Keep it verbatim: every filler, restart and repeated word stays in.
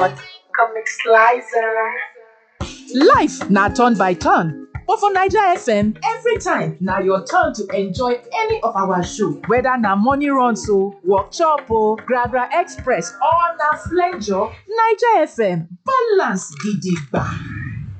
Comic Slicer. Life na turn by turn, but for Naija F M, every time na your turn to enjoy any of our show. Whether na morning runs o, workshop o, Gragra Express or na flenjo, Naija F M balance gidigba.